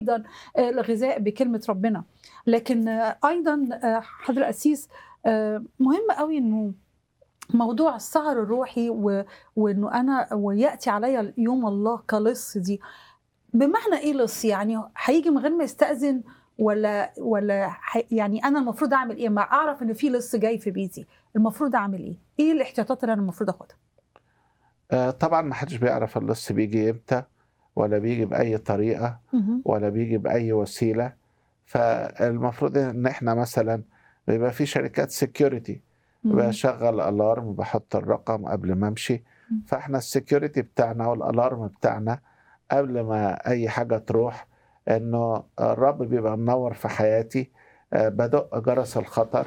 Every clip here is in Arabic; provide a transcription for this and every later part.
أيضًا الغذاء بكلمة ربنا، لكن أيضًا حضرة القسيس مهم أوي إنه موضوع السهر الروحي وإنه أنا ويأتي عليَّ يوم الله كلِص دي، بمعنى إيه لِص؟ يعني هييجي من غير ما يستأذن والّا يعني أنا المفروض أعمل إيه؟ أمّا أعرف إن في لِص جاي في بيتي، المفروض أعمل إيه؟ إيه الاحتياطات اللي أنا المفروض آخُدها؟ طبعًا ما حدش بيعرف اللص بييجي إمتى، ولا بييجي بأي طريقة، اهم، ولا بييجي بأي وسيلة، فالمفروض إن إحنا مثلًا بيبقى في شركات security إمم، باشغّل alarm باحط الرقم قبل ما أمشي، إمم، فإحنا الsecurity بتاعنا والalarm بتاعنا قبل ما أي حاجة تروح إنه الرب بيبقى منوّر في حياتي، بادق جرس الخطر،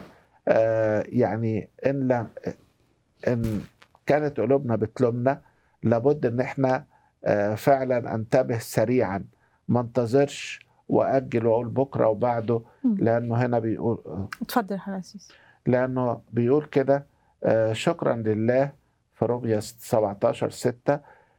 يعني إن كانت قلوبنا بتلومنا لابد إن إحنا فعلًا أنتبه سريعًا، ما انتظرش وأجل وأقول بكرة وبعده، إمم، لأنه هنا بيقول اتفضل يا حضرة القسيس. لأنه بيقول كده شكرًا لله في رومية 17:6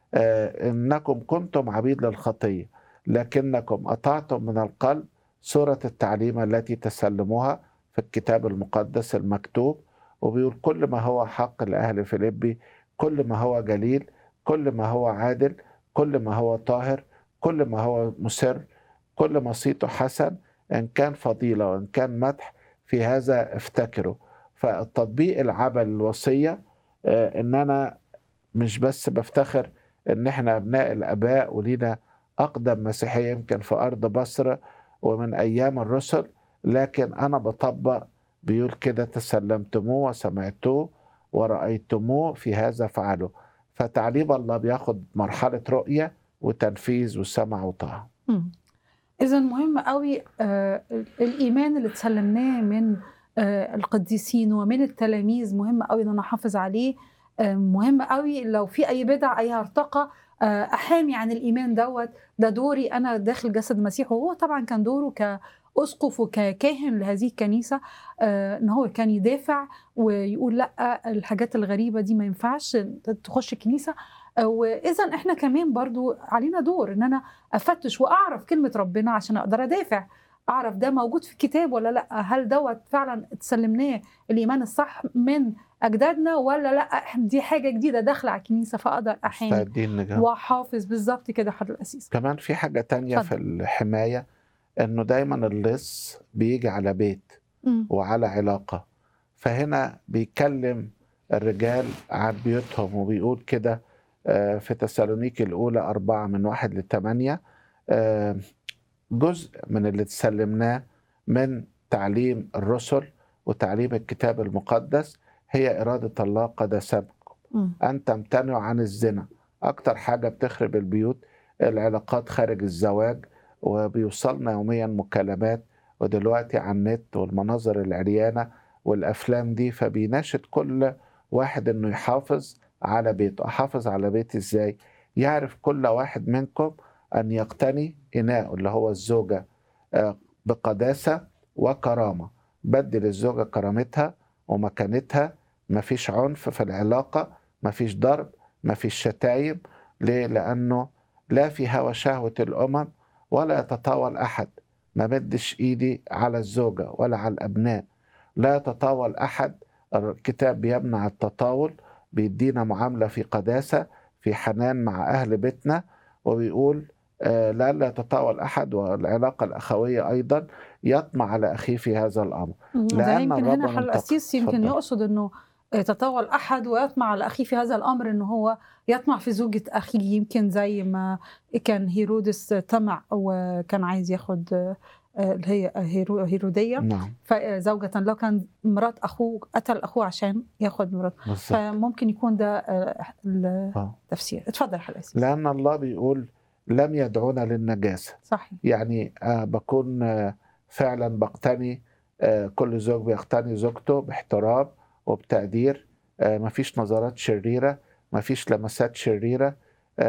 إنكم كنتم عبيد للخطية، لكنكم أطعتم من القلب صورة التعليم التي تسلموها في الكتاب المقدس المكتوب، وبيقول كل ما هو حق لأهل فيلبي، كل ما هو جليل، كل ما هو عادل، كل ما هو طاهر، كل ما هو مسر، كل ما صيته حسن، إن كان فضيلة وإن كان مدح في هذا افتكروا. فالتطبيق العمل الوصية إن أنا مش بس بافتخر إن إحنا أبناء الآباء ولينا أقدم مسيحية يمكن في أرض مصر ومن أيام الرسل، لكن أنا باطبّق بيقول كده تسلمتموه وسمعتوه ورأيتموه في هذا فعلوا، فتعليم الله بياخد مرحلة رؤية وتنفيذ وسمع وطاعة. إمم. إذًا مهم أوي الإيمان اللي اتسلّمناه من القديسين ومن التلاميذ مهم أوي إن أنا أحافظ عليه، مهم أوي لو في أي بدعة أي هرطقة أحامي عن الإيمان دوّة، ده دوري أنا داخل جسد المسيح، وهو طبعًا كان دوره كأسقف وككاهن لهذه الكنيسة إن هو كان يدافع ويقول لأ، الحاجات الغريبة دي ما ينفعش تخُش الكنيسة، وإذًا إحنا كمان برضه علينا دور إن أنا أفتش وأعرف كلمة ربنا عشان أقدر أدافع، أعرف ده موجود في الكتاب والّا لأ، هل دوّة فعلًا اتسلمناه الإيمان الصح من أجدادنا والّا لأ، دي حاجة جديدة داخلة على الكنيسة فأقدر أحامي مستعدين نجاوب. وأحافظ، بالضبط كده حضرة القسيس. كمان في حاجة تانية في اتفضل. الحماية، إنه دايمًا اللص بييجي على بيت إمم، وعلى علاقة، فهنا بيكلم الرجال عن بيوتهم وبيقول كده في تسالونيكي الأولى 4 من 1 ل8 آآ جزء من اللي اتسلمناه من تعليم الرسل وتعليم الكتاب المقدس هي إرادة الله قداستكم، إمم، أن تمتنعوا عن الزنا. أكتر حاجة بتخرب البيوت العلاقات خارج الزواج، وبيوصلنا يوميا مكالمات ودلوقتي على النت والمناظر العريانة والأفلام دي، فبيناشد كل واحد إنه يحافظ على بيته. أحافظ على بيتي إزاي؟ يعرف كل واحد منكم أن يقتني إناءه اللي هو الزوجة بقداسة وكرامة، بدي للزوجة كرامتها ومكانتها، مفيش عنف في العلاقة، مفيش ضرب، مفيش شتايم. ليه؟ لأنه لا في هوى شهوة الأمم ولا يتطاول أحد، ما مدش إيدي على الزوجة ولا على الأبناء، لا يتطاول أحد. الكتاب بيمنع التطاول، بيدينا معاملة في قداسة في حنان مع أهل بيتنا، وبيقول لئلا يتطاول أحد، والعلاقة الأخوية أيضًا يطمع على أخيه في هذا الأمر، ده لأن يمكن هنا الرب حضرة منتقم. القسيس يمكن اتفضلي. يقصد إنه يتطاول أحد ويطمع على أخيه في هذا الأمر، إن هو يطمع في زوجة أخيه، يمكن زي ما كان هيرودس طمع وكان عايز ياخد اللي هي هيرودية نعم، زوجة له، كان مرات أخوه قتل أخوه عشان ياخد مراته، بالضبط، فممكن يكون ده آه. التفسير. اتفضل حضرة القسيس. لأن الله بيقول لم يدعونا للنجاسة، صحيح. يعني باكون فعلًا باقتني، كل زوج بيقتني زوجته باحترام وبتقدير، ما فيش نظرات شريرة، ما فيش لمسات شريرة،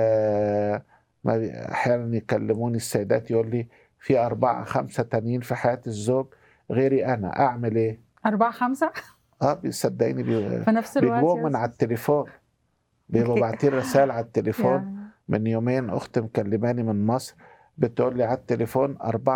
ما بي أحيانًا يكلموني السيدات يقول لي: "في 4، 5 تانيين في حياة الزوج غيري أنا، أعمل إيه؟" 4، 5 صدقيني في نفس الوقت بيجيبوهم يا من على أستاذ؟ التليفون. بيبقوا أوكي. باعتين رسايل على التليفون. يا من يومين أختي مكلماني من مصر بتقول لي على التليفون 4